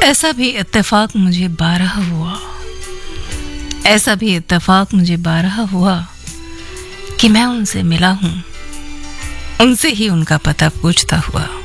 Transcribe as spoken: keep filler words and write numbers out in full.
ऐसा भी इत्तेफाक मुझे बारह हुआ, ऐसा भी इत्तेफाक मुझे बारह हुआ कि मैं उनसे मिला हूं, उनसे ही उनका पता पूछता हुआ।